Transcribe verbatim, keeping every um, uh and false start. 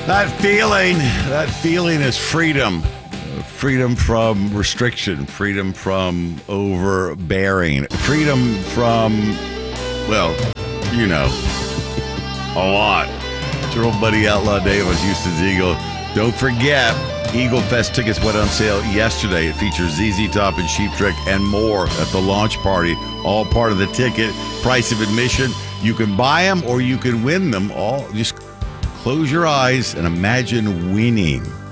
That feeling, that feeling is freedom. Freedom from restriction, freedom from overbearing, freedom from, well, you know, a lot. It's your old buddy Outlaw Dave was Houston's Eagle. Don't forget, Eagle Fest tickets went on sale yesterday. It features Z Z Top and Sheep Trick and more at the launch party. All part of the ticket. Price of admission. You can buy them or you can win them all. Just close your eyes and imagine winning.